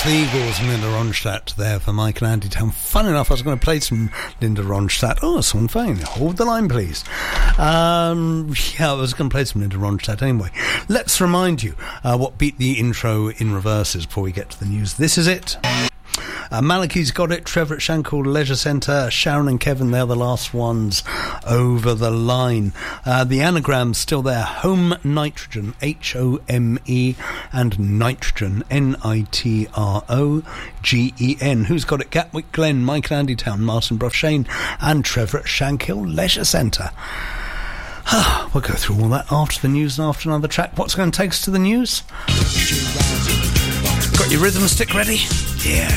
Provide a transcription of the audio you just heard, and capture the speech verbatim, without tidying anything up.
The Eagles and Linda Ronstadt there for Mike and Andy Town. Fun enough, I was going to play some Linda Ronstadt. Oh, someone phone. Hold the line, please. Um, yeah, I was going to play some Linda Ronstadt anyway. Let's remind you uh, what Beat the Intro in reverse is before we get to the news. This is it. Uh, Malachi's got it. Trevor at Shankill Leisure Centre. Sharon and Kevin, they're the last ones over the line. Uh, the anagram's still there. Home Nitrogen, H O M E, and Nitrogen, N I T R O G E N. Who's got it? Gatwick Glen, Mike and Andy Town, Martin Bruff Shane, and Trevor at Shankill Leisure Centre. We'll go through all that after the news and after another track. What's going to take us to the news? Got your rhythm stick ready? Yeah.